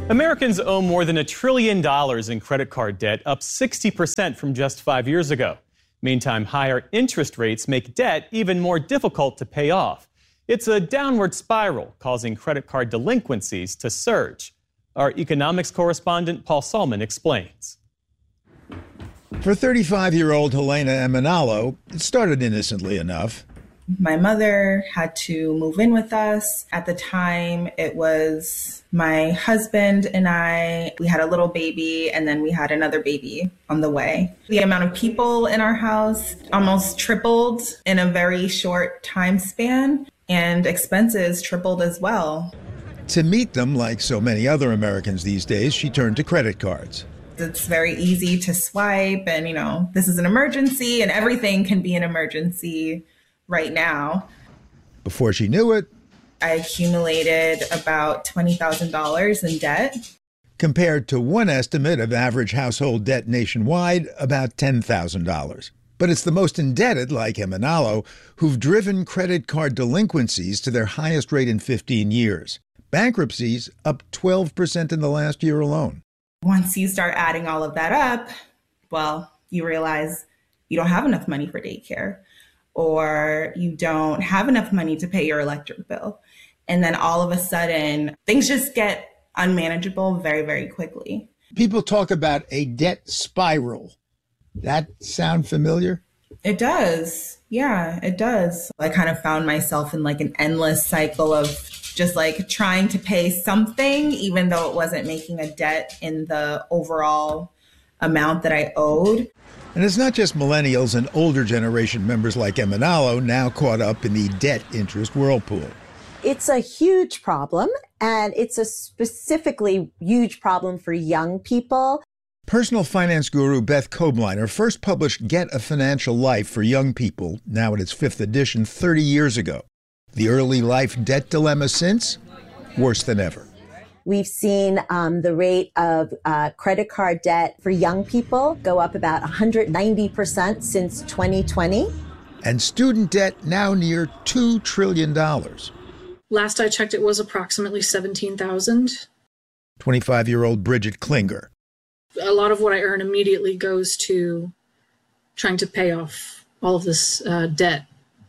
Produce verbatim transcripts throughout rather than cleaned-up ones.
Americans owe more than a trillion dollars in credit card debt, up sixty percent from just five years ago. Meantime, higher interest rates make debt even more difficult to pay off. It's a downward spiral, causing credit card delinquencies to surge. Our economics correspondent Paul Salman explains. For thirty-five-year-old Helena Emanalo, it started innocently enough. My mother had to move in with us. At the time, it was my husband and I. We had a little baby, and then we had another baby on the way. The amount of people in our house almost tripled in a very short time span, and expenses tripled as well. To meet them, like so many other Americans these days, she turned to credit cards. It's very easy to swipe, and, you know, this is an emergency, and everything can be an emergency right now. Before she knew it, I accumulated about twenty thousand dollars in debt. Compared to one estimate of average household debt nationwide, about ten thousand dollars. But it's the most indebted, like Emanalo, who've driven credit card delinquencies to their highest rate in fifteen years. Bankruptcies up twelve percent in the last year alone. Once you start adding all of that up, well, you realize you don't have enough money for daycare, or you don't have enough money to pay your electric bill. And then all of a sudden, things just get unmanageable very, very quickly. People talk about a debt spiral. That sound familiar? It does. Yeah, it does. I kind of found myself in like an endless cycle of just like trying to pay something, even though it wasn't making a dent in the overall amount that I owed. And it's not just millennials and older generation members like Emanalo now caught up in the debt interest whirlpool. It's a huge problem, and it's a specifically huge problem for young people. Personal finance guru Beth Kobliner first published Get a Financial Life for Young People, now in its fifth edition, thirty years ago. The early life debt dilemma since? Worse than ever. We've seen um, the rate of uh, credit card debt for young people go up about one hundred ninety percent since twenty twenty. And student debt now near two trillion dollars. Last I checked, it was approximately seventeen thousand dollars. twenty-five-year-old Bridget Klinger. A lot of what I earn immediately goes to trying to pay off all of this uh, debt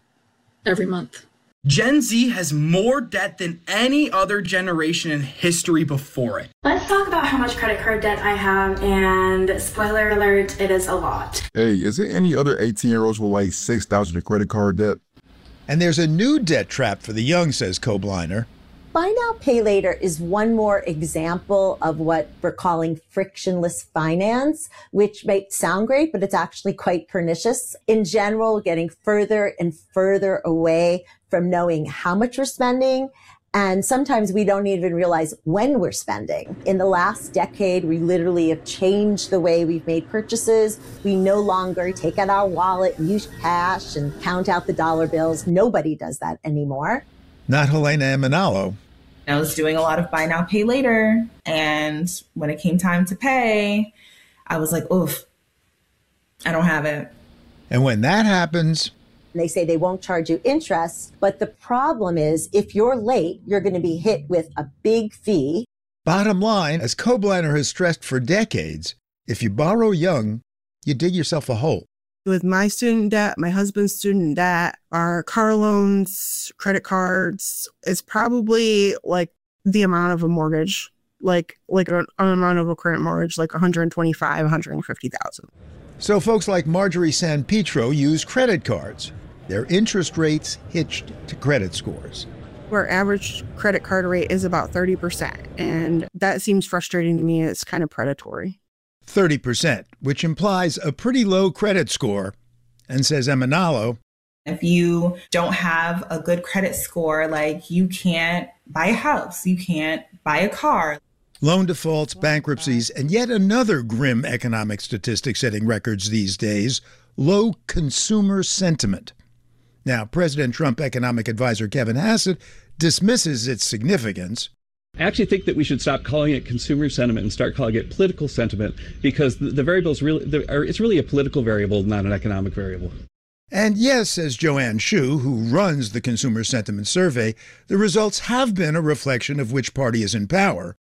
every month. Gen Z has more debt than any other generation in history before it. Let's talk about how much credit card debt I have, and spoiler alert, it is a lot. Hey, is there any other eighteen-year-olds with like six thousand dollars in credit card debt? And there's a new debt trap for the young, says Kobliner. Buy now, pay later is one more example of what we're calling frictionless finance, which might sound great, but it's actually quite pernicious. In general, getting further and further away from knowing how much we're spending. And sometimes we don't even realize when we're spending. In the last decade, we literally have changed the way we've made purchases. We no longer take out our wallet, use cash, and count out the dollar bills. Nobody does that anymore. Not Helena Emanalo. I was doing a lot of buy now, pay later. And when it came time to pay, I was like, oof, I don't have it. And when that happens, they say they won't charge you interest. But the problem is, if you're late, you're going to be hit with a big fee. Bottom line, as Kobliner has stressed for decades, if you borrow young, you dig yourself a hole. With my student debt, my husband's student debt, our car loans, credit cards, it's probably like the amount of a mortgage, like like an, an amount of a current mortgage, like one hundred twenty-five thousand, one hundred fifty thousand. So folks like Marjorie San Pietro use credit cards. Their interest rates hitched to credit scores. Our average credit card rate is about thirty percent, and that seems frustrating to me. It's kind of predatory. thirty percent, which implies a pretty low credit score. And says Emanalo, if you don't have a good credit score, like you can't buy a house, you can't buy a car. Loan defaults, bankruptcies, and yet another grim economic statistic setting records these days, low consumer sentiment. Now, President Trump economic advisor Kevin Hassett dismisses its significance. I actually think that we should stop calling it consumer sentiment and start calling it political sentiment, because the, the variable is really, the, it's really a political variable, not an economic variable. And yes, says Joanne Shu, who runs the Consumer Sentiment Survey, the results have been a reflection of which party is in power.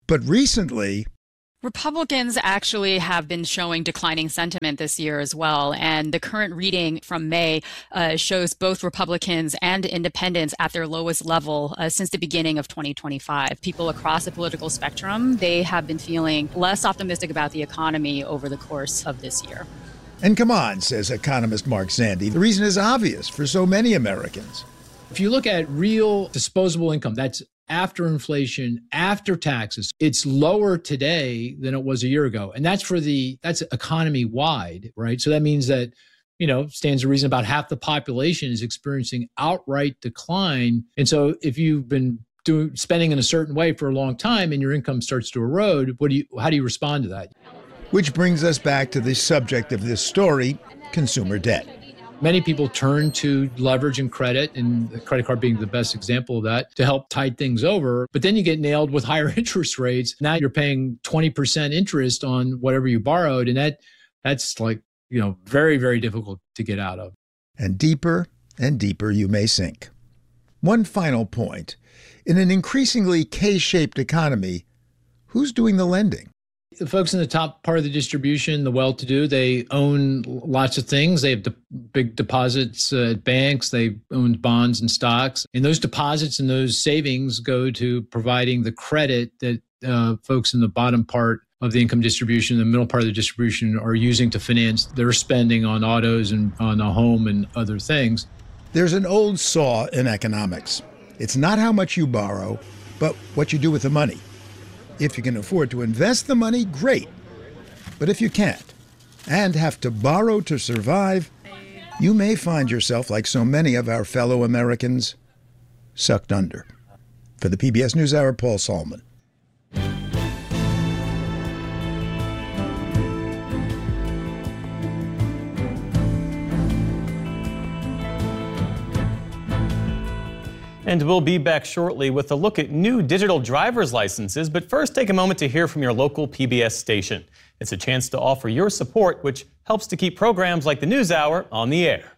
But recently, Republicans actually have been showing declining sentiment this year as well. And the current reading from May uh, shows both Republicans and independents at their lowest level uh, since the beginning of twenty twenty-five. People across the political spectrum, they have been feeling less optimistic about the economy over the course of this year. And come on, says economist Mark Zandi, the reason is obvious for so many Americans. If you look at real disposable income, that's after inflation, after taxes, it's lower today than it was a year ago. And that's for the, that's economy wide, right? So that means that, you know, stands to reason about half the population is experiencing outright decline. And so if you've been doing spending in a certain way for a long time and your income starts to erode, what do you, how do you respond to that? Which brings us back to the subject of this story, consumer debt. Many people turn to leverage and credit, and the credit card being the best example of that, to help tide things over. But then you get nailed with higher interest rates. Now you're paying twenty percent interest on whatever you borrowed. And that that's like, you know, very, very difficult to get out of. And deeper and deeper you may sink. One final point. In an increasingly K-shaped economy, who's doing the lending? The folks in the top part of the distribution, the well-to-do, they own lots of things. They have de- big deposits uh, at banks. They own bonds and stocks. And those deposits and those savings go to providing the credit that uh, folks in the bottom part of the income distribution, the middle part of the distribution, are using to finance their spending on autos and on a home and other things. There's an old saw in economics. It's not how much you borrow, but what you do with the money. If you can afford to invest the money, great. But if you can't, and have to borrow to survive, you may find yourself, like so many of our fellow Americans, sucked under. For the P B S NewsHour, Paul Solman. And we'll be back shortly with a look at new digital driver's licenses. But first, take a moment to hear from your local P B S station. It's a chance to offer your support, which helps to keep programs like the NewsHour on the air.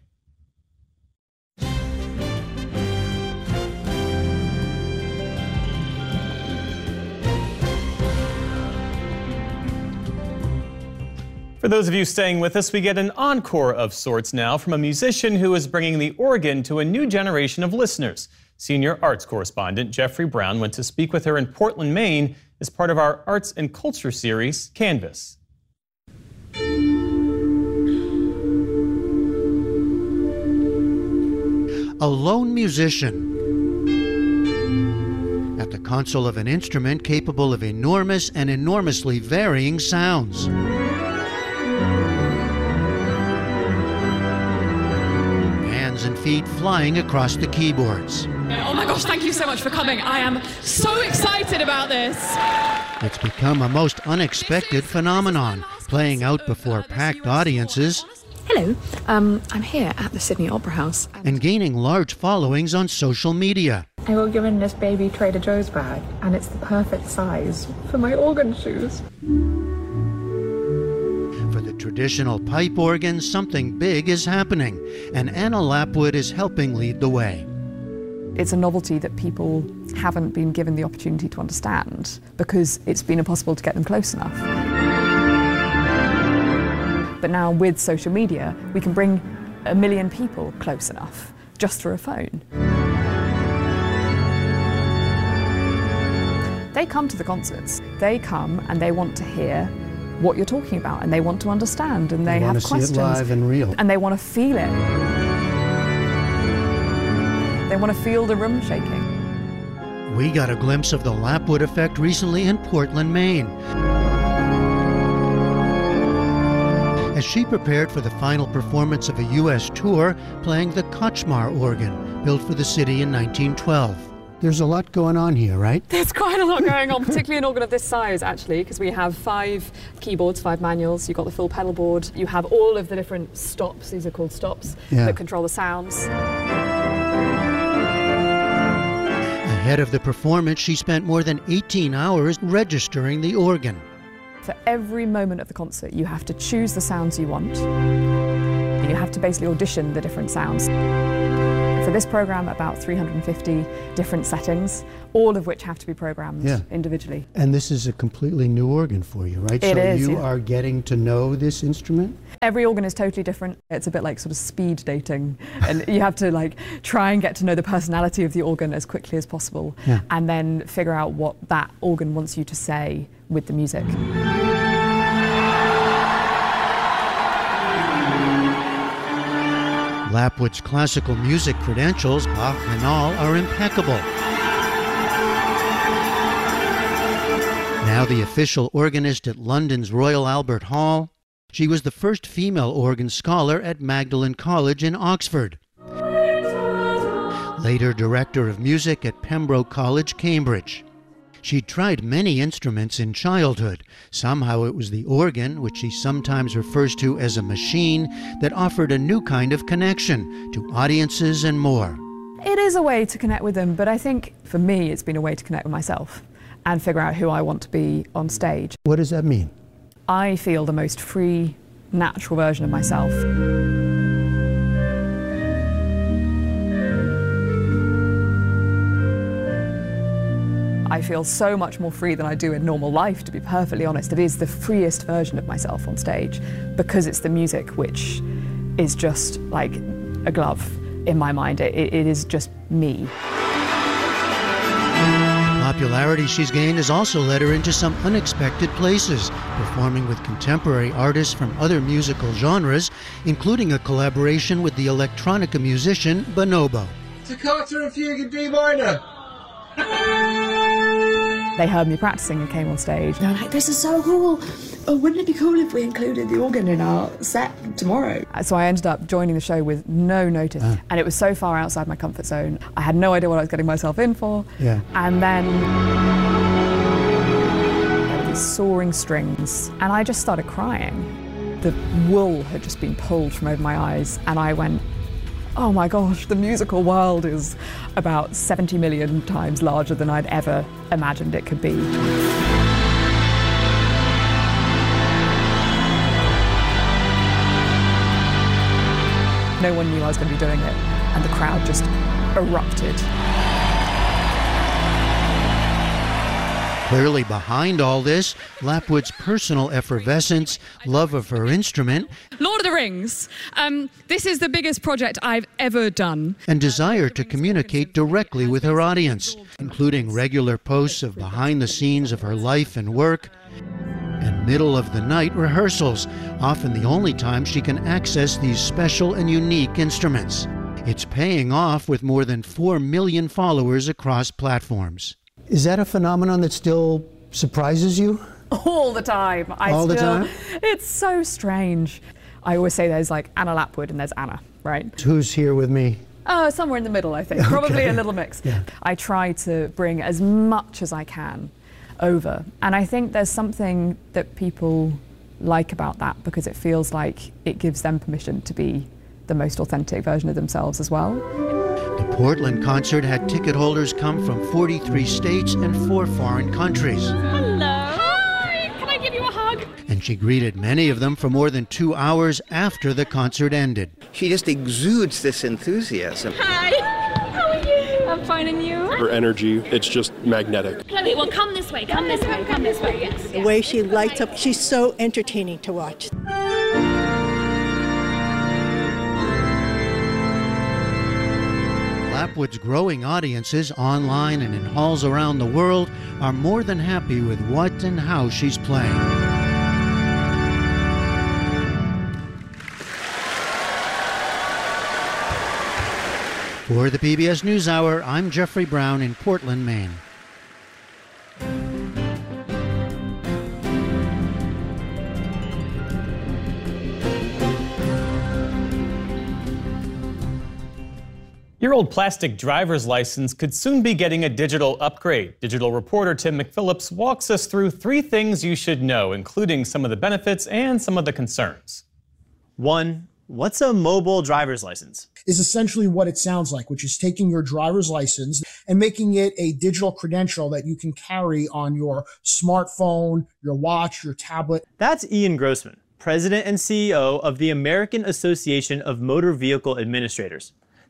For those of you staying with us, we get an encore of sorts now from a musician who is bringing the organ to a new generation of listeners. Senior arts correspondent Jeffrey Brown went to speak with her in Portland, Maine, as part of our arts and culture series, Canvas. A lone musician at the console of an instrument capable of enormous and enormously varying sounds. Hands and feet flying across the keyboards. Oh my gosh, thank you so much for coming. I am so excited about this. It's become a most unexpected phenomenon, playing out before packed audiences. Hello, um, I'm here at the Sydney Opera House. And gaining large followings on social media. I got given this baby Trader Joe's bag, and it's the perfect size for my organ shoes. For the traditional pipe organ, something big is happening, and Anna Lapwood is helping lead the way. It's a novelty that people haven't been given the opportunity to understand because it's been impossible to get them close enough. But now with social media, we can bring a million people close enough just through a phone. They come to the concerts. They come and they want to hear what you're talking about, and they want to understand, and they, they have want to questions. See it live and real. And they want to feel it. They want to feel the room shaking. We got a glimpse of the Lapwood effect recently in Portland, Maine, as she prepared for the final performance of a U S tour playing the Kachmar organ, built for the city in nineteen twelve. There's a lot going on here, right? There's quite a lot going on, particularly an organ of this size, actually, because we have five keyboards, five manuals. You've got the full pedal board. You have all of the different stops, these are called stops, yeah. that control the sounds. Ahead of the performance, she spent more than eighteen hours registering the organ. For every moment of the concert, you have to choose the sounds you want. You have to basically audition the different sounds. For this program, about three hundred fifty different settings, all of which have to be programmed Yeah. individually. And this is a completely new organ for you, right? It so is, you yeah. are getting to know this instrument? Every organ is totally different. It's a bit like sort of speed dating, and you have to like try and get to know the personality of the organ as quickly as possible, Yeah. and then figure out what that organ wants you to say with the music. Lapwood's classical music credentials, Bach and all, are impeccable. Now the official organist at London's Royal Albert Hall, she was the first female organ scholar at Magdalen College in Oxford. Later director of music at Pembroke College, Cambridge. She tried many instruments in childhood. Somehow it was the organ, which she sometimes refers to as a machine, that offered a new kind of connection to audiences and more. It is a way to connect with them, but I think for me it's been a way to connect with myself and figure out who I want to be on stage. What does that mean? I feel the most free, natural version of myself. I feel so much more free than I do in normal life, to be perfectly honest. It is the freest version of myself on stage because it's the music which is just like a glove in my mind. It, it is just me. The popularity she's gained has also led her into some unexpected places, performing with contemporary artists from other musical genres, including a collaboration with the electronica musician Bonobo. Toccata and Fugue in D minor. They heard me practicing and came on stage. They're like, this is so cool. Oh, wouldn't it be cool if we included the organ in our set tomorrow? So I ended up joining the show with no notice. Ah. And it was so far outside my comfort zone. I had no idea what I was getting myself in for. Yeah. And then there were these soaring strings. And I just started crying. The wool had just been pulled from over my eyes. And I went, oh my gosh, the musical world is about seventy million times larger than I'd ever imagined it could be. No one knew I was going to be doing it, and the crowd just erupted. Clearly behind all this, Lapwood's personal effervescence, love of her instrument, Lord of the Rings. Um, this is the biggest project I've ever done. and desire to communicate directly with her audience, including regular posts of behind the scenes of her life and work, and middle-of-the-night rehearsals, often the only time she can access these special and unique instruments. It's paying off with more than four million followers across platforms. Is that a phenomenon that still surprises you? All the time. I All the still, time? It's so strange. I always say there's like Anna Lapwood and there's Anna, right? Who's here with me? Oh, somewhere in the middle, I think. Okay. Probably a little mix. Yeah. I try to bring as much as I can over. And I think there's something that people like about that because it feels like it gives them permission to be the most authentic version of themselves as well. The Portland concert had ticket holders come from forty-three states and four foreign countries. Hello. Hi. Can I give you a hug? And she greeted many of them for more than two hours after the concert ended. She just exudes this enthusiasm. Hi. How are you? I'm fine, and you? Her energy, it's just magnetic. Chloe, well, come this way. Come this way. Come this way. Yes. The way she lights up, she's so entertaining to watch. Lapwood's growing audiences online and in halls around the world are more than happy with what and how she's playing. For the P B S NewsHour, I'm Jeffrey Brown in Portland, Maine. Your old plastic driver's license could soon be getting a digital upgrade. Digital reporter Tim McPhillips walks us through three things you should know, including some of the benefits and some of the concerns. One, what's a mobile driver's license? Is essentially what it sounds like, which is taking your driver's license and making it a digital credential that you can carry on your smartphone, your watch, your tablet. That's Ian Grossman, president and C E O of the American Association of Motor Vehicle Administrators.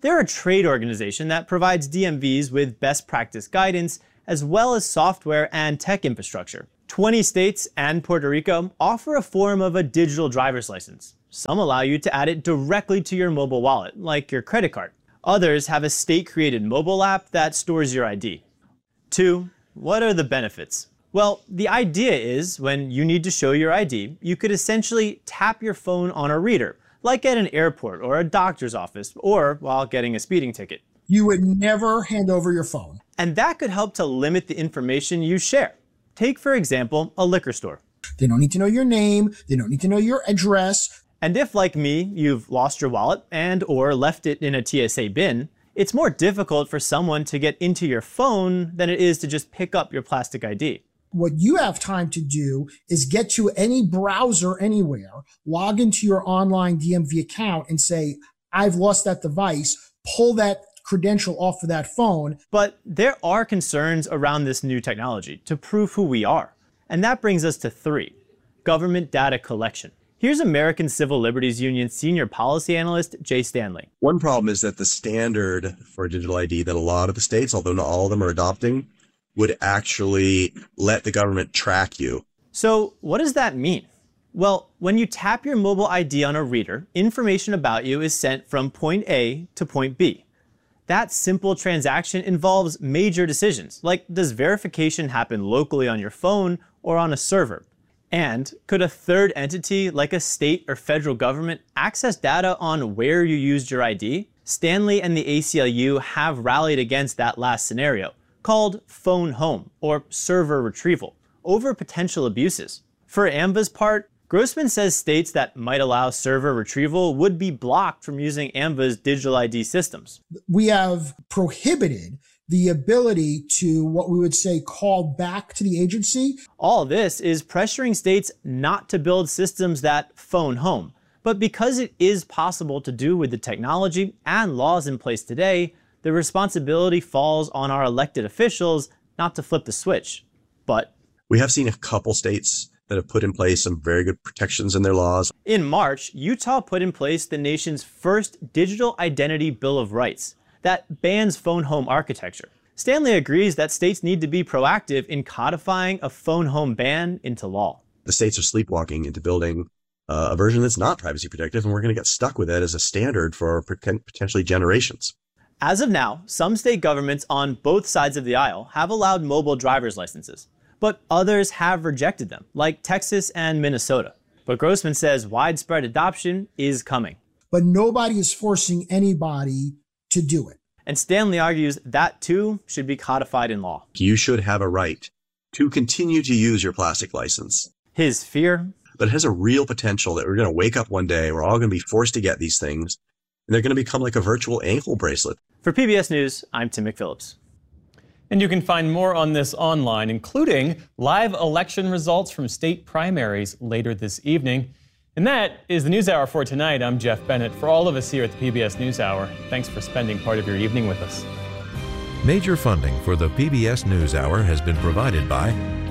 They're a trade organization that provides D M Vs with best practice guidance, as well as software and tech infrastructure. twenty states and Puerto Rico offer a form of a digital driver's license. Some allow you to add it directly to your mobile wallet, like your credit card. Others have a state-created mobile app that stores your I D. Two, what are the benefits? Well, the idea is when you need to show your I D, you could essentially tap your phone on a reader, like at an airport or a doctor's office, or while getting a speeding ticket. You would never hand over your phone. And that could help to limit the information you share. Take, for example, a liquor store. They don't need to know your name. They don't need to know your address. And if, like me, you've lost your wallet and or left it in a T S A bin, it's more difficult for someone to get into your phone than it is to just pick up your plastic I D. What you have time to do is get to any browser anywhere, log into your online D M V account and say, I've lost that device, pull that credential off of that phone. But there are concerns around this new technology to prove who we are. And that brings us to three, government data collection. Here's American Civil Liberties Union senior policy analyst Jay Stanley. One problem is that the standard for digital I D that a lot of the states, although not all of them are adopting, would actually let the government track you. So what does that mean? Well, when you tap your mobile I D on a reader, information about you is sent from point A to point B. That simple transaction involves major decisions, like does verification happen locally on your phone or on a server? And could a third entity, like a state or federal government, access data on where you used your I D? Stanley and the A C L U have rallied against that last scenario, called phone home or server retrieval, over potential abuses. For A M Va's part, Grossman says states that might allow server retrieval would be blocked from using A M Va's digital I D systems. We have prohibited the ability to, what we would say, call back to the agency. All this is pressuring states not to build systems that phone home. But because it is possible to do with the technology and laws in place today, the responsibility falls on our elected officials not to flip the switch. But we have seen a couple states that have put in place some very good protections in their laws. In March, Utah put in place the nation's first Digital Identity Bill of Rights that bans phone home architecture. Stanley agrees that states need to be proactive in codifying a phone home ban into law. The states are sleepwalking into building uh, a version that's not privacy protective, and we're going to get stuck with it as a standard for potentially generations. As of now, some state governments on both sides of the aisle have allowed mobile driver's licenses, but others have rejected them, like Texas and Minnesota. But Grossman says widespread adoption is coming. But nobody is forcing anybody to do it. And Stanley argues that too should be codified in law. You should have a right to continue to use your plastic license. His fear? But it has a real potential that we're going to wake up one day, we're all going to be forced to get these things, and they're going to become like a virtual ankle bracelet. For P B S News, I'm Tim McPhillips. And you can find more on this online, including live election results from state primaries later this evening. And that is the NewsHour for tonight. I'm Jeff Bennett. For all of us here at the P B S NewsHour, thanks for spending part of your evening with us. Major funding for the P B S NewsHour has been provided by